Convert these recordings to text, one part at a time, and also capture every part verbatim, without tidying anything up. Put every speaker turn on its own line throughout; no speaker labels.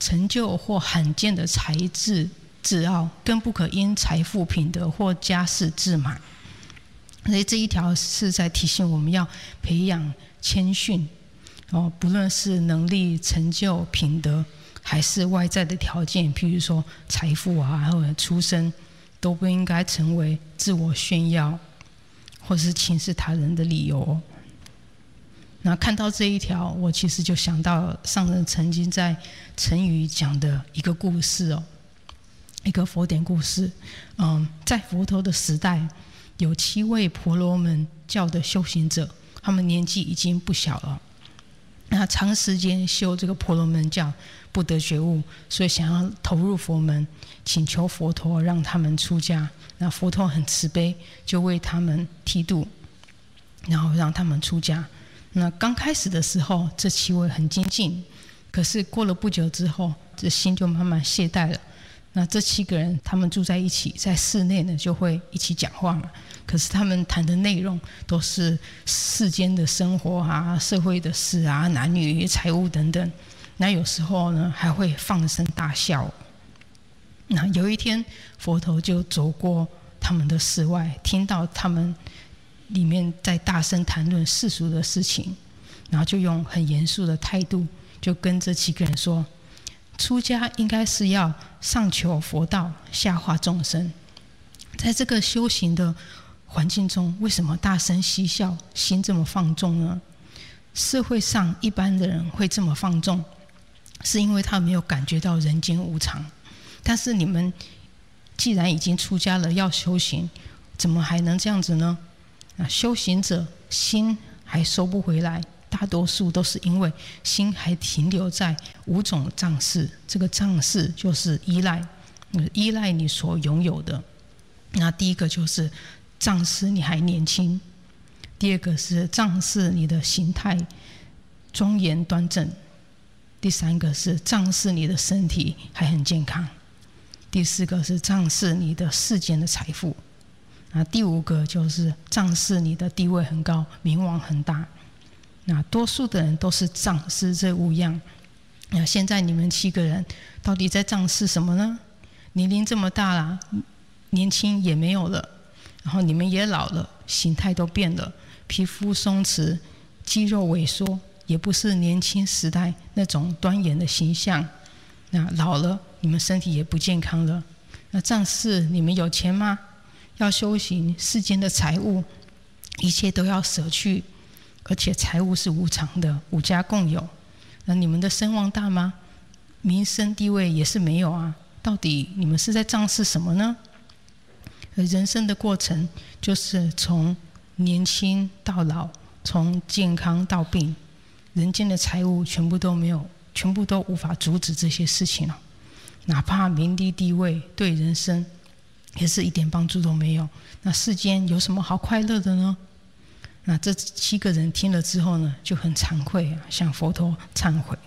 成就或罕见的才智自傲，更不可因财富、品德或家世自满。所以这一条是在提醒我们要培养谦逊哦，不论是能力、成就、品德，还是外在的条件，譬如说财富啊，或者出身，都不应该成为自我炫耀或是轻视他人的理由。那看到这一条，我其实就想到上人曾经在成语讲的一个故事哦，一个佛典故事。嗯，在佛陀的时代，有七位婆罗门教的修行者，他们年纪已经不小了。那长时间修这个婆罗门教不得觉悟，所以想要投入佛门，请求佛陀让他们出家。那佛陀很慈悲，就为他们剃度，然后让他们出家。那刚开始的时候，这七位很精进，可是过了不久之后，这心就慢慢懈怠了。那这七个人，他们住在一起，在室内呢就会一起讲话嘛。可是他们谈的内容都是世间的生活啊、社会的事啊、男女、财务等等。那有时候呢，还会放声大笑。那有一天，佛陀就走过他们的室外，听到他们里面在大声谈论世俗的事情，然后就用很严肃的态度，就跟这七个人说：出家应该是要上求佛道，下化众生。在这个修行的环境中，为什么大声嬉笑，心这么放纵呢？社会上一般的人会这么放纵，是因为他没有感觉到人间无常。但是你们既然已经出家了，要修行，怎么还能这样子呢？啊，修行者心还收不回来，大多数都是因为心还停留在五种障识。这个障识就是依赖，依赖你所拥有的。那第一个就是障识你还年轻，第二个是障识你的形态庄严端正，第三个是障识你的身体还很健康，第四个是障识你的世间的财富，那第五个就是仗势你的地位很高，名望很大。那多数的人都是仗势这五样。那现在你们七个人到底在仗势什么呢？年龄这么大了，年轻也没有了，然后你们也老了，形态都变了，皮肤松弛，肌肉萎缩，也不是年轻时代那种端严的形象。那老了，你们身体也不健康了。那仗势你们有钱吗？要修行世间的财物，一切都要舍去，而且财物是无常的，五家共有。那你们的声望大吗？名声地位也是没有啊。到底你们是在仗势什么呢？人生的过程就是从年轻到老，从健康到病，人间的财物全部都没有，全部都无法阻止这些事情了。哪怕名利地位对人生也是一点帮助都没有。那世间有什么好快乐的呢？那这七个人听了之后呢，就很惭愧啊，向佛陀忏悔。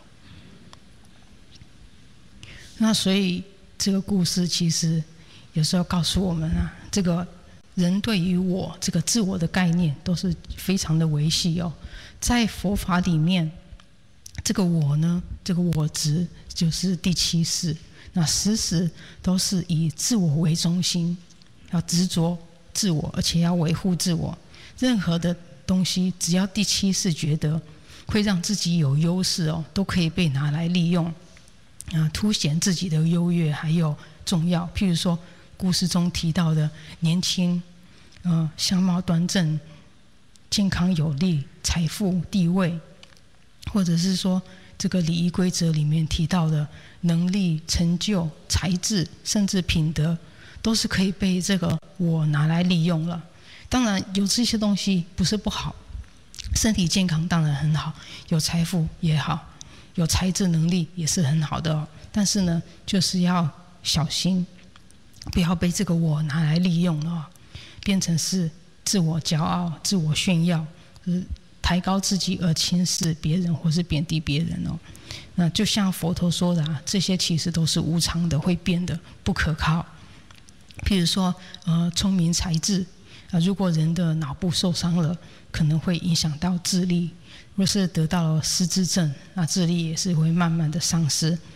那所以这个故事其实有时候告诉我们啊，这个人对于我这个自我的概念都是非常的微细哦。在佛法里面，这个我呢，这个我执就是第七识。那时时都是以自我为中心，要执着自我，而且要维护自我。任何的东西，只要第七识觉得会让自己有优势哦，都可以被拿来利用，啊，凸显自己的优越还有重要。譬如说，故事中提到的年轻，呃，相貌端正，健康有力，财富地位，或者是说这个礼仪规则里面提到的能力、成就、才智，甚至品德，都是可以被这个我拿来利用了。当然，有这些东西不是不好，身体健康当然很好，有财富也好，有才智能力也是很好的哦。但是呢，就是要小心，不要被这个我拿来利用了哦，变成是自我骄傲、自我炫耀，就是抬高自己而轻视别人或是贬低别人哦。那就像佛陀说的啊，这些其实都是无常的，会变的，不可靠。譬如说，呃，聪明才智啊，如果人的脑部受伤了，可能会影响到智力；若是得到了失智症，那智力也是会慢慢的丧失。